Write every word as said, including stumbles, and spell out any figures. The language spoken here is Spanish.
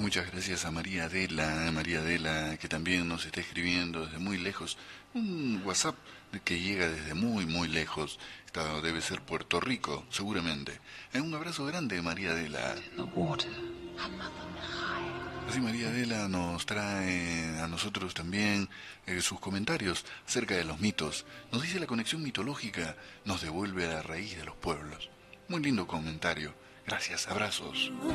Muchas gracias a María Adela, María Adela, que también nos está escribiendo desde muy lejos. Un WhatsApp que llega desde muy, muy lejos. Esta debe ser Puerto Rico, seguramente. Eh, Un abrazo grande, María Adela. Así María Adela nos trae a nosotros también eh, sus comentarios acerca de los mitos. Nos dice la conexión mitológica nos devuelve a la raíz de los pueblos. Muy lindo comentario. Gracias, abrazos.